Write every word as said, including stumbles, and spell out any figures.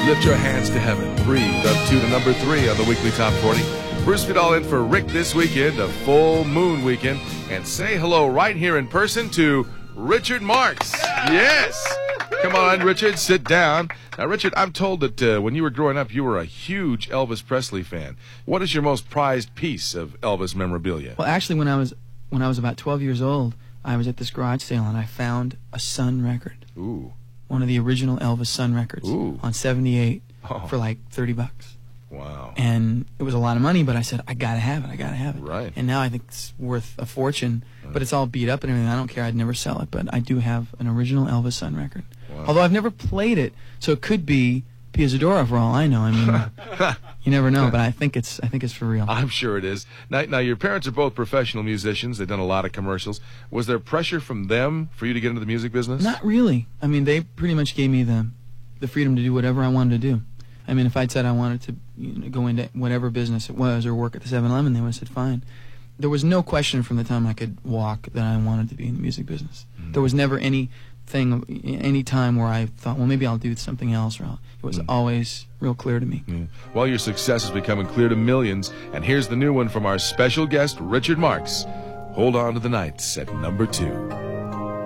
Lift your hands to heaven. Breathe up to the number three on the weekly top forty. Bruce Vidal in for Rick this weekend, a full moon weekend. And say hello right here in person to Richard Marx. Yes. Come on, Richard, sit down. Now, Richard, I'm told that uh, when you were growing up, you were a huge Elvis Presley fan. What is your most prized piece of Elvis memorabilia? Well, actually, when I was when I was about twelve years old, I was at this garage sale and I found a Sun record. Ooh. One of the original Elvis Sun records. Ooh. On seventy-eight Oh. for like thirty bucks. Wow. And it was a lot of money, but I said, I gotta have it, I gotta have it. Right. And now I think it's worth a fortune, but it's all beat up and everything. I don't care, I'd never sell it, but I do have an original Elvis Sun record. Wow. Although I've never played it, so it could be Pia Zadora for all I know. I mean, you never know, but I think it's I think it's for real. I'm sure it is. Now, now, your parents are both professional musicians. They've done a lot of commercials. Was there pressure from them for you to get into the music business? Not really. I mean, they pretty much gave me the the freedom to do whatever I wanted to do. I mean, if I'd said I wanted to you know, go into whatever business it was or work at the seven eleven, they would have said fine. There was no question from the time I could walk that I wanted to be in the music business. Mm. There was never any thing, any time where I thought, well, maybe I'll do something else. Or I'll, it was mm. always real clear to me. Mm. Well, your success is becoming clear to millions, and here's the new one from our special guest, Richard Marx. Hold on to the nights at number two.